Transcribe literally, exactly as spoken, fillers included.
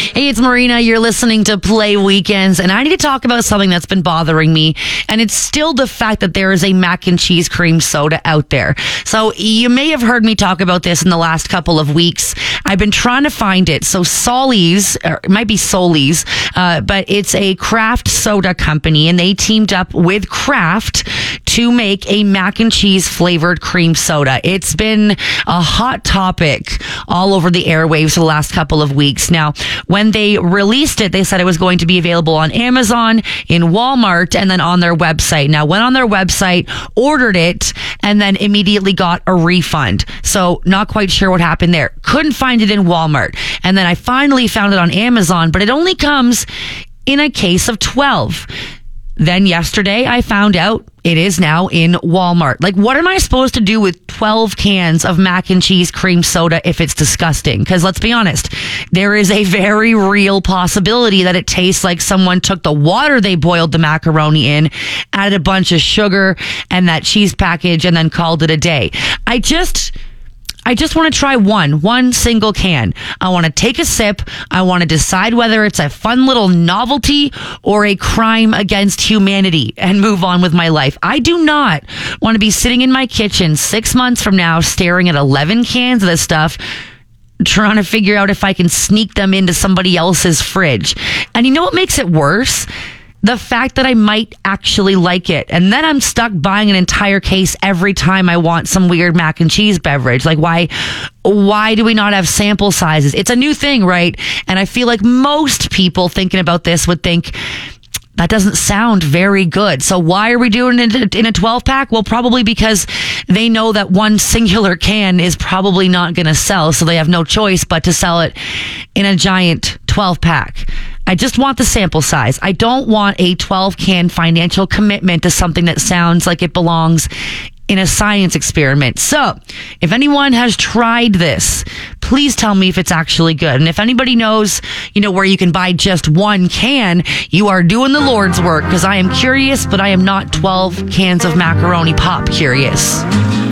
Hey, it's Marina. You're listening to Play Weekends, and I need to talk about something that's been bothering me, and it's still the fact that there is a mac and cheese cream soda out there. So you may have heard me talk about this in the last couple of weeks. I've been trying to find it. So Solly's, or it might be Solly's, uh, but it's a craft soda company, and they teamed up with Kraft to make a mac and cheese flavored cream soda. It's been a hot topic all over the airwaves for the last couple of weeks. Now, when they released it, they said it was going to be available on Amazon, in Walmart, and then on their website. Now, went on their website, ordered it, and then immediately got a refund. So, not quite sure what happened there. Couldn't find it in Walmart. And then I finally found it on Amazon, but it only comes in a case of twelve. Then yesterday, I found out it is now in Walmart. Like, what am I supposed to do with twelve cans of mac and cheese cream soda if it's disgusting? Because let's be honest, there is a very real possibility that it tastes like someone took the water they boiled the macaroni in, added a bunch of sugar and that cheese package, and then called it a day. I just... I just want to try one, one single can. I want to take a sip. I want to decide whether it's a fun little novelty or a crime against humanity and move on with my life. I do not want to be sitting in my kitchen six months from now staring at eleven cans of this stuff, trying to figure out if I can sneak them into somebody else's fridge. And you know what makes it worse? The fact that I might actually like it. And then I'm stuck buying an entire case every time I want some weird mac and cheese beverage. Like, why, why do we not have sample sizes? It's a new thing, right? And I feel like most people thinking about this would think, that doesn't sound very good. So why are we doing it in a twelve pack? Well, probably because they know that one singular can is probably not going to sell. So they have no choice but to sell it in a giant twelve pack. I just want the sample size. I don't want a twelve can financial commitment to something that sounds like it belongs in a science experiment. So, if anyone has tried this, please tell me if it's actually good. And if anybody knows, you know, where you can buy just one can, you are doing the Lord's work, because I am curious, but I am not twelve cans of macaroni pop curious.